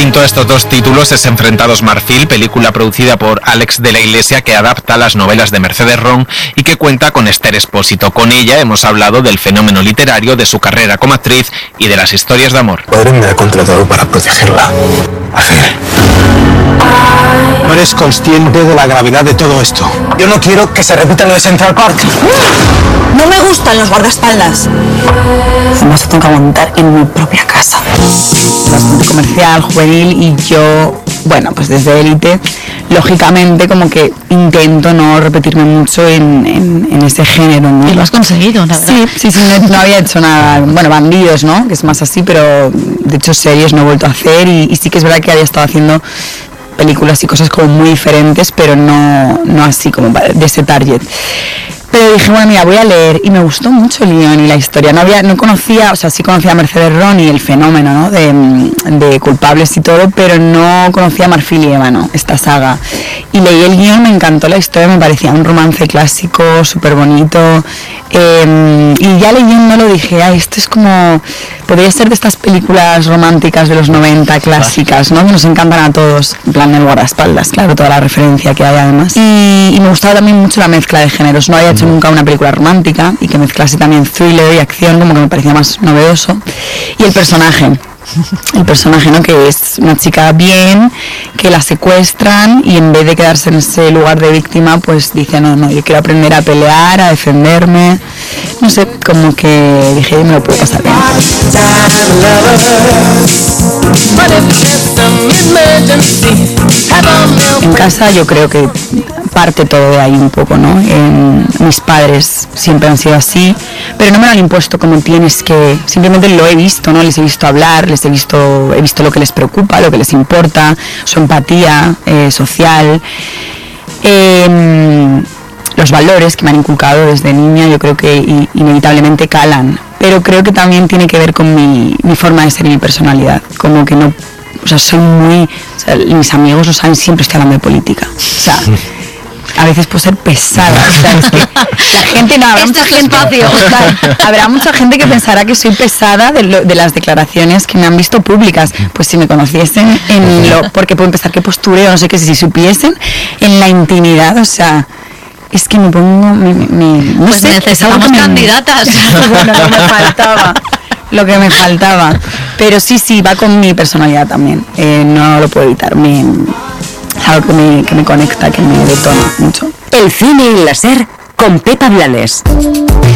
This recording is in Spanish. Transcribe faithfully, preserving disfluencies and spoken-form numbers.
junto a estos dos títulos es Enfrentados Marfil, película producida por Alex de la Iglesia que adapta las novelas de Mercedes Ron y que cuenta con Esther Expósito. Con ella hemos hablado del fenómeno literario, de su carrera como actriz y de las historias de amor. Mi padre me ha contratado para protegerla. Hacer. No eres consciente de la gravedad de todo esto. Yo no quiero que se repita lo de Central Park. No me gustan los guardaespaldas. Además, tengo que aguantar en mi propia casa. Bastante comercial, juvenil, y yo, bueno, pues desde Élite, lógicamente como que intento no repetirme mucho en, en, en ese género, ¿no? Y lo has conseguido, la verdad. Sí, sí, sí, no, no había hecho nada. Bueno, Bandidos, ¿no? Que es más así, pero de hecho series no he vuelto a hacer y, y sí que es verdad que había estado haciendo películas y cosas como muy diferentes, pero no, no así como de ese target. Pero dije, bueno, mira, voy a leer, y me gustó mucho el guión y la historia. No había, no conocía, o sea, sí conocía a Mercedes Ron y el fenómeno, ¿no? de, de Culpables y todo, pero no conocía a Marfil y Ébano, esta saga. Y leí el guión, me encantó la historia, me parecía un romance clásico, súper bonito. Eh, y ya leyéndolo dije, ay, esto es como, podría ser de estas películas románticas de los noventa, clásicas, ¿no? Que nos encantan a todos, en plan del guardaespaldas, claro, toda la referencia que hay además. Y, y me gustaba también mucho la mezcla de géneros, no había hecho nunca una película romántica y que mezclase también thriller y acción, como que me parecía más novedoso. Y el personaje, el personaje, ¿no? Que es una chica bien, que la secuestran y en vez de quedarse en ese lugar de víctima, pues dice, no, no, yo quiero aprender a pelear, a defenderme. No sé, como que dije, me lo puedo pasar bien. En casa yo creo que parte todo de ahí un poco, ¿no? En, mis padres siempre han sido así, pero no me lo han impuesto como tienes que, simplemente lo he visto, ¿no? Les he visto hablar, les he visto, he visto lo que les preocupa, lo que les importa, su empatía eh, social, eh, los valores que me han inculcado desde niña, yo creo que i- inevitablemente calan, pero creo que también tiene que ver con mi, mi forma de ser y mi personalidad, como que no, o sea, soy muy, o sea, mis amigos lo saben, siempre estoy hablando de política, o sea, a veces puedo ser pesada, o sea, es que la gente no, habrá Este mucha es tu gente, espacio. claro, habrá mucha gente que pensará que soy pesada de, lo, de las declaraciones que me han visto públicas, pues si me conociesen en lo, porque pueden pensar que postureo, no sé qué, si supiesen en la intimidad, o sea, es que me pongo, me, me, me, no Pues sé, necesitamos es algo que me- candidatas. bueno, lo que me faltaba, lo que me faltaba, pero sí, sí, va con mi personalidad también, eh, no lo puedo evitar, me, es algo que me, que me conecta, que me detona mucho. El cine en la SER con Pepa Blanes.